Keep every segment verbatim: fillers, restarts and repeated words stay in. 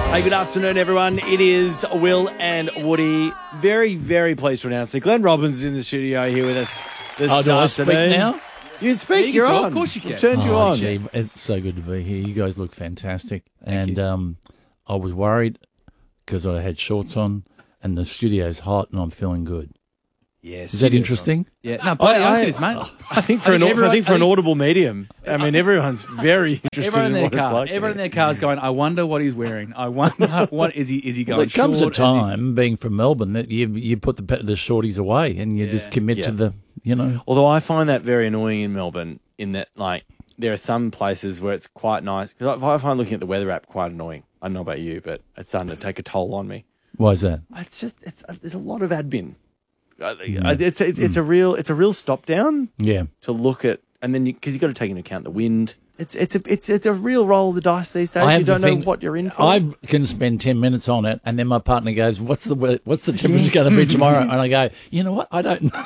Hey, good afternoon, everyone. It is Will and Woody. Very, very pleased to announce that Glenn Robbins is in the studio here with us this oh, do I afternoon. speak now? You speak, Yeah, you you're can talk, on. of course you can. We've turned you Oh, on. gee, it's so good to be here. You guys look fantastic. Thank and you. um, I was worried because I had shorts on and the studio's hot and I'm feeling good. Yes. Is that interesting? Yeah, no, bloody I- oath it is, mate. I think for I an think au- I think for an everyone- audible medium, I mean, everyone's very interested Everyone in in their what car, it's like. everyone in their car is going, I wonder what he's wearing. I wonder what is he is he going Well, there comes a short? Is he- time, being from Melbourne, that you you put the pe- the shorties away and you Yeah. just commit Yeah. to the, you know. Although I find that very annoying in Melbourne, in that, like, there are some places where it's quite nice. Because I I find looking at the weather app quite annoying. I don't know about you, but it's starting to take a toll on me. Why is that? It's just, it's there's a lot of admin. Uh, Mm. It's it's, it's a real it's a real stop down Yeah. to look at, and then because you, have got to take into account the wind. It's it's a it's it's a real roll of the dice these days. I You have the don't know thing- what you're in for. I can spend ten minutes on it, and then my partner goes, "What's the we- what's the temperature Yes. going to be tomorrow?" And I go, "You know what? I don't know."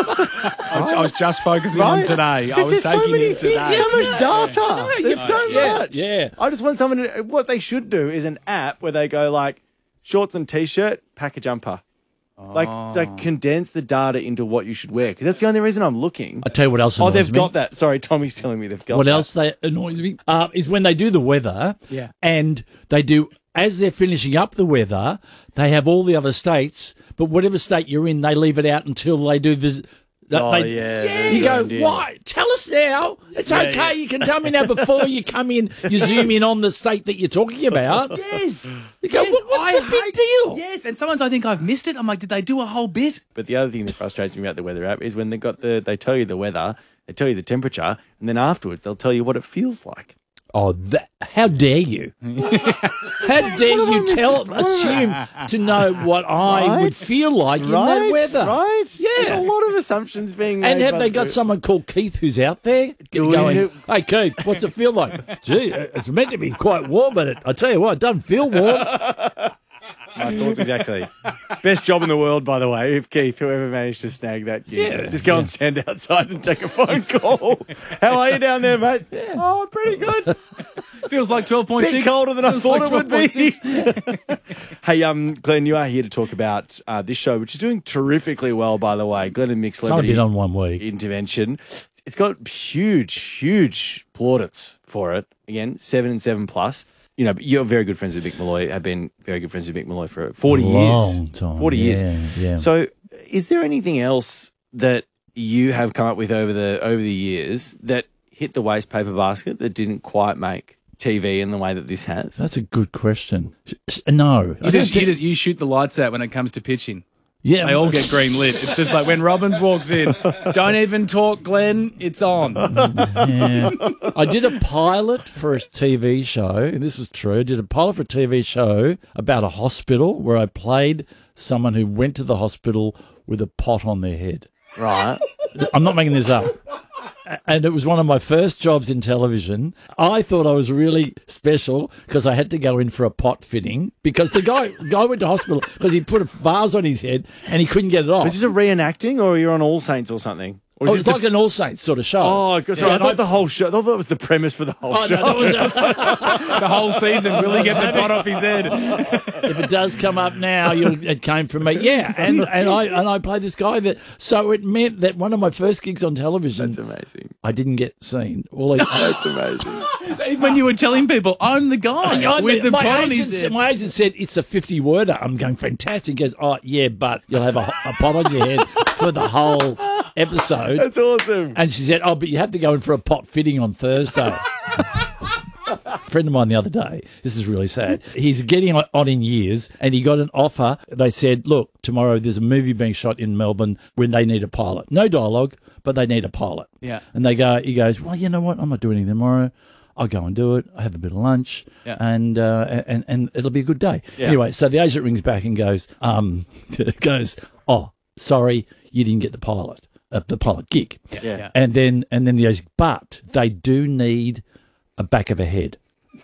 I was, I was just focusing on Right? today. I Because was there's so taking many it today. things, so much data. There's so yeah, much. yeah. I just want someone to, what they should do is an app where they go like shorts and t-shirt, pack a jumper. Like, like condense the data into what you should wear, because that's the only reason I'm looking. I tell you what else. Oh, Annoys they've me. got that. Sorry, Tommy's telling me they've got What that. else that annoys me uh, is when they do the weather, Yeah. and they do, as they're finishing up the weather, they have all the other states, but whatever state you're in, they leave it out until they do the. Oh, they, yeah, You very go, good idea. why? Tell us now. It's Yeah, okay. yeah. You can tell me now before you come in. You zoom in on the state that you're talking about. Yes. You go, Yes, what, what's I the big hate- deal? Yes, and sometimes I think I've missed it. I'm like, did they do a whole bit? But the other thing that frustrates me about the weather app is when they got the they tell you the weather, they tell you the temperature, and then afterwards they'll tell you what it feels like. Oh, that, how dare you? How dare you tell, assume to know what I Right? would feel like in that weather? Right? Yeah. There's a lot of assumptions being made. And have by they got the- someone called Keith who's out there Do going, you- hey, Keith, what's it feel like? Gee, it's meant to be quite warm, but it, I tell you what, it doesn't feel warm. My thoughts exactly. Best job in the world, by the way, if Keith, whoever managed to snag that gig. Yeah. Just go and stand outside and take a phone call. How are you down there, mate? Oh, pretty good. Feels like twelve point Bit six. colder than I Feels thought like it would be. twelve point six. Hey, um, Glenn, you are here to talk about uh, this show, which is doing terrifically well, by the way. Glenn and Mick It's only Celebrity been on one week. Intervention. It's got huge, huge plaudits for it. Again, seven and seven plus. You know, you're very good friends with Mick Malloy. Have been very good friends with Mick Malloy for forty Long years. time, Forty yeah, years. yeah. So, is there anything else that you have come up with over the over the years that hit the waste paper basket that didn't quite make T V in the way that this has? That's a good question. Sh- sh- No. I You don't just, you think- just you shoot the lights out when it comes to pitching. yeah, They all get green lit. It's just like when Robbins walks in, don't even talk, Glenn. It's on. Yeah. I did a pilot for a T V show, and this is true. I did a pilot for a T V show about a hospital where I played someone who went to the hospital with a pot on their head. Right. I'm not making this up. And it was one of my first jobs in television. I thought I was really special because I had to go in for a pot fitting because the guy guy went to hospital because he put a vase on his head and he couldn't get it off. Is this a reenacting, or you're on All Saints or something? Or Oh, is it's this like the- an All Saints sort of show. Oh, sorry, Yeah, I and thought the whole show. I thought that was the premise for the whole Oh, show. no, that was, The whole season, will he get the pot off his head? if it does come up now, you'll, it came from me. Yeah, and and I and I played this guy that. So it meant that one of my first gigs on television, That's amazing. I didn't get seen. All I, That's amazing. When you were telling people, I'm the guy I- with the my, pot on agent, his said- head. my agent said it's a fifty-worder. I'm going fantastic. He goes, oh yeah, but you'll have a, a pot on your head for the whole episode. That's awesome. And she said, oh, but you have to go in for a pot fitting on Thursday. A friend of mine the other day, this is really sad. He's getting on in years and he got an offer. They said, look, tomorrow there's a movie being shot in Melbourne when they need a pilot. No dialogue, but they need a pilot. Yeah. And they go, he goes, well, you know what? I'm not doing anything tomorrow. I'll go and do it. I have a bit of lunch, Yeah. and uh, and and it'll be a good day. Yeah. Anyway, so the agent rings back and goes, um, goes, oh, sorry, you didn't get the pilot, uh, the pilot gig. Yeah. And then and then the agent, but they do need a back of a head.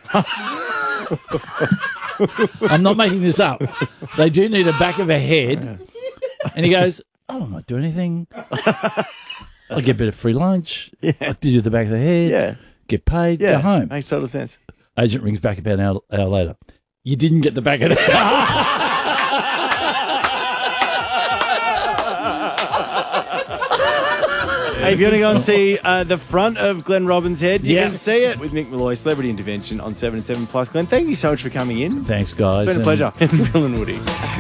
I'm not making this up. They do need a back of a head. And he goes, oh, I'm not doing anything. I'll get a bit of free lunch. Yeah. I'll do the back of the head. Yeah. Get paid. Yeah. Go home. Makes total sense. Agent rings back about an hour, hour later. You didn't get the back of that. Hey, if you want to go and see uh, the front of Glenn Robbins' head, you Yeah. can see it with Mick Malloy, Celebrity Intervention on seven and seven Plus. Glenn, thank you so much for coming in. Thanks, guys. It's been a and- pleasure. It's Will and Woody.